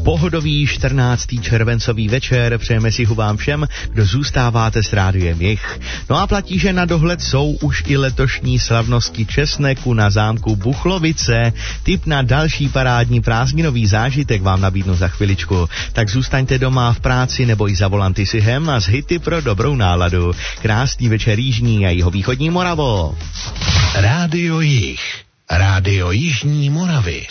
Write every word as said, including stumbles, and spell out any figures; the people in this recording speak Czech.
Pohodový čtrnáctý červencový večer přejeme si ho vám všem, kdo zůstáváte s rádiem Jich. No a platí, že na dohled jsou už i letošní slavnosti česneku na zámku Buchlovice. Tip na další parádní prázdninový zážitek vám nabídnu za chviličku. Tak zůstaňte doma v práci nebo i za volanty si hem a z hity pro dobrou náladu. Krásný večer Jižní a jihovýchodní Moravo. Rádio Jich. Rádio Jižní Moravy.